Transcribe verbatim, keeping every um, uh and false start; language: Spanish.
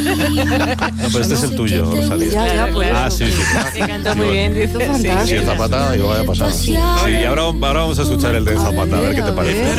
No, pero este es el tuyo, Rosalía. Ya, ya, pues. Ah, sí, sí. Se canta muy bien, dice Sí, fantástico. sí, Zapata, digo, vaya pasada. Sí, y ahora, ahora vamos a escuchar el de Zapata, a ver qué te parece.